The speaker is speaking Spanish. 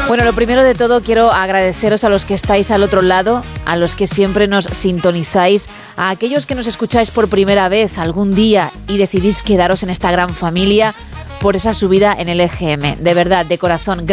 Bueno, lo primero de todo quiero agradeceros a los que estáis al otro lado, a los que siempre nos sintonizáis, a aquellos que nos escucháis por primera vez algún día y decidís quedaros en esta gran familia por esa subida en el EGM. De verdad, de corazón,